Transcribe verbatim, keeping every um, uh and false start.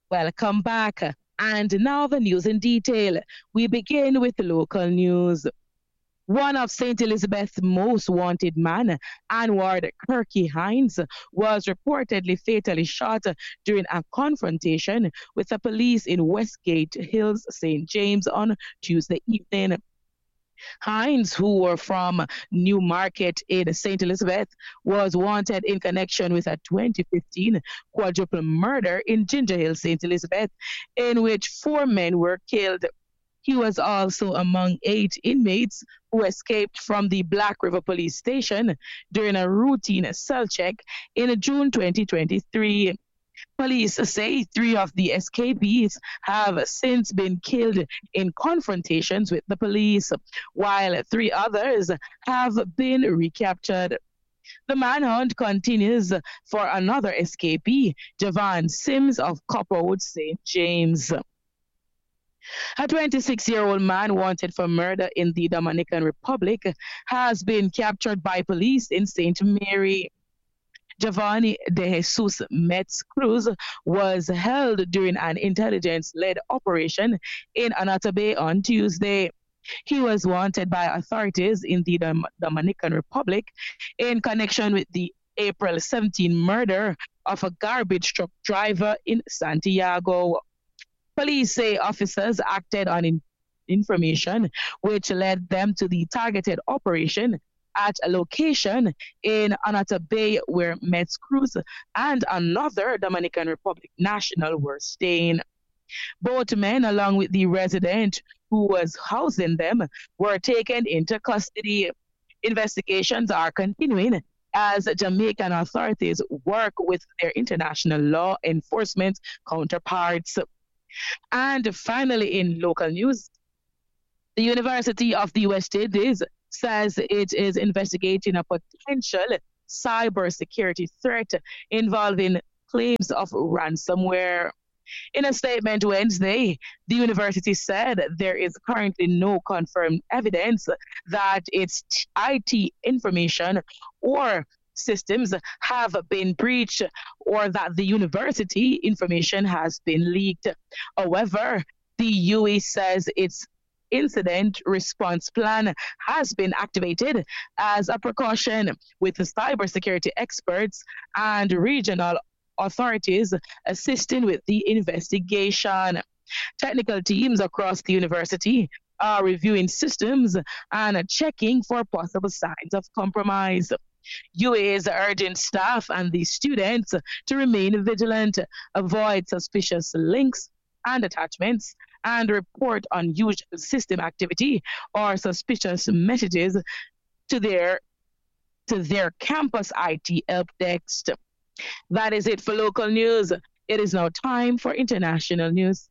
Welcome back. And now the news in detail. We begin with local news. One of Saint Elizabeth's most wanted men, Anwar Kirky Hines, was reportedly fatally shot during a confrontation with the police in Westgate Hills, Saint James on Tuesday evening. Hines, who were from Newmarket in Saint Elizabeth, was wanted in connection with a twenty fifteen quadruple murder in Ginger Hill, Saint Elizabeth, in which four men were killed. He was also among eight inmates who escaped from the Black River Police Station during a routine cell check in June twenty twenty-three. Police say three of the escapees have since been killed in confrontations with the police, while three others have been recaptured. The manhunt continues for another escapee, Javan Sims of Copperwood, Saint James. A twenty-six-year-old man wanted for murder in the Dominican Republic has been captured by police in Saint Mary. Giovanni de Jesus Metz Cruz was held during an intelligence-led operation in Anata Bay on Tuesday. He was wanted by authorities in the Dom- Dominican Republic in connection with the April seventeenth murder of a garbage truck driver in Santiago. Police say officers acted on in- information which led them to the targeted operation at a location in Anata Bay where Metz Cruz and another Dominican Republic national were staying. Both men, along with the resident who was housing them, were taken into custody. Investigations are continuing as Jamaican authorities work with their international law enforcement counterparts. And finally, in local news, the University of the West Indies says it is investigating a potential cybersecurity threat involving claims of ransomware. In a statement Wednesday, the university said there is currently no confirmed evidence that its I T information or systems have been breached or that the university information has been leaked. However, the U E says its incident response plan has been activated as a precaution with the cybersecurity experts and regional authorities assisting with the investigation. Technical teams across the university are reviewing systems and checking for possible signs of compromise. U A is urging staff and the students to remain vigilant, avoid suspicious links and attachments, and report unusual system activity or suspicious messages to their to their campus I T help desk. That is it for local news. It is now time for international news.